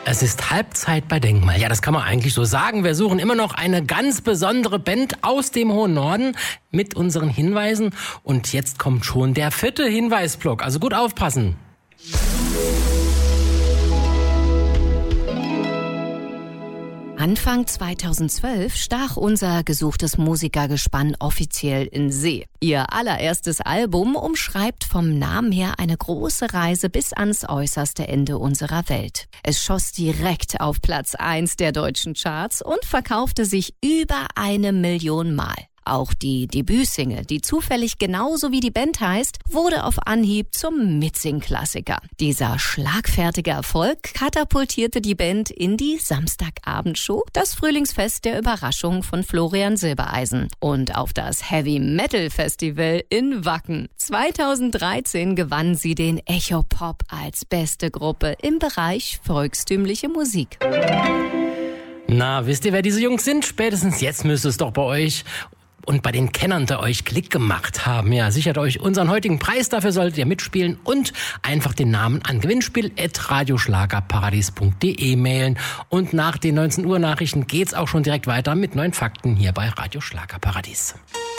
Es ist Halbzeit bei Denkmal. Ja, das kann man eigentlich so sagen. Wir suchen immer noch eine ganz besondere Band aus dem hohen Norden mit unseren Hinweisen. Und jetzt kommt schon der 4. Hinweisblock. Also gut aufpassen. Anfang 2012 stach unser gesuchtes Musikergespann offiziell in See. Ihr allererstes Album umschreibt vom Namen her eine große Reise bis ans äußerste Ende unserer Welt. Es schoss direkt auf Platz 1 der deutschen Charts und verkaufte sich über 1 Million Mal. Auch die Debütsingle, die zufällig genauso wie die Band heißt, wurde auf Anhieb zum Mitsing-Klassiker. Dieser schlagfertige Erfolg katapultierte die Band in die Samstagabendshow, das Frühlingsfest der Überraschung von Florian Silbereisen, und auf das Heavy-Metal-Festival in Wacken. 2013 gewann sie den Echo Pop als beste Gruppe im Bereich volkstümliche Musik. Na, wisst ihr, wer diese Jungs sind? Spätestens jetzt müsste es doch bei euch und bei den Kennern der euch Klick gemacht haben. Ja, sichert euch unseren heutigen Preis. Dafür solltet ihr mitspielen und einfach den Namen an gewinnspiel@radioschlagerparadies.de mailen. Und nach den 19 Uhr Nachrichten geht's auch schon direkt weiter mit neuen Fakten hier bei Radio Schlagerparadies.